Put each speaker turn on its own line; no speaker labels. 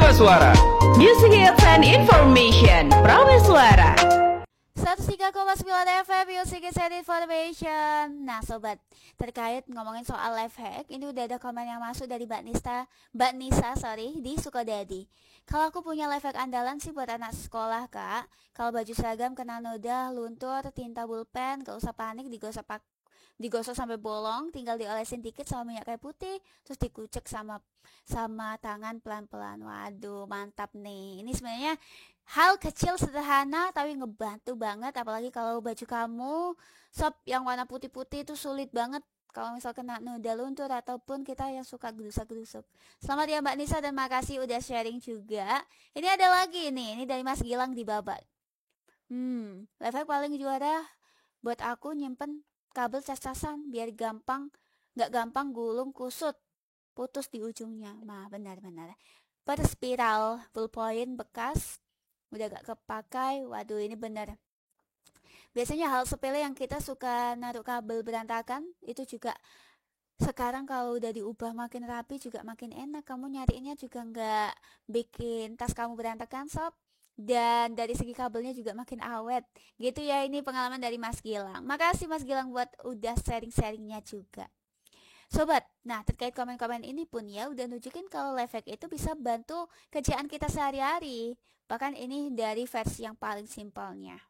Suara.
Music hits and information. Prame Suara.
103,9 FM Music is and Information. Nah sobat, terkait ngomongin soal life hack, ini udah ada komen yang masuk dari Mbak Nisa di Sukodadi. Kalau aku punya life hack andalan sih buat anak sekolah kak. Kalau baju seragam kena noda, luntur, tinta bulpen, gak usah panik, digosok sampai bolong, tinggal diolesin dikit sama minyak kayu putih, terus dikucek sama tangan pelan-pelan. Waduh, mantap nih. Ini sebenarnya hal kecil sederhana tapi ngebantu banget, apalagi kalau baju kamu sob yang warna putih-putih itu sulit banget kalau misal kena noda luntur ataupun kita yang suka gerusak-gerusuk. Selamat ya Mbak Nisa dan makasih udah sharing juga. Ini ada lagi nih, ini dari Mas Gilang di Babat. Life hack paling juara buat aku nyimpen kabel cas-casan biar gak gampang gulung kusut putus di ujungnya. Nah benar-benar per spiral ballpoint bekas udah gak kepakai. Waduh ini benar. Biasanya hal sepele yang kita suka naruh kabel berantakan itu juga sekarang kalau udah diubah makin rapi juga makin enak. Kamu nyariinnya juga gak bikin tas kamu berantakan sob. Dan dari segi kabelnya juga makin awet. Gitu ya, ini pengalaman dari Mas Gilang. Makasih Mas Gilang buat udah sharing-sharingnya juga. Sobat, nah terkait komen-komen ini pun ya udah nunjukin kalau life hack itu bisa bantu kerjaan kita sehari-hari. Bahkan ini dari versi yang paling simpelnya.